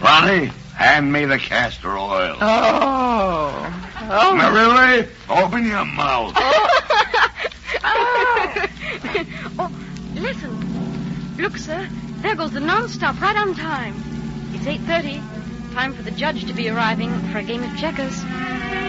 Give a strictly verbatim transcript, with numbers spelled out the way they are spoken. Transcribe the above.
Bonnie, hand me the castor oil. Oh. Oh. Marillie, open your mouth. Oh. Oh, listen. Look, sir, there goes the non-stop right on time. It's eight thirty. Time for the judge to be arriving for a game of checkers.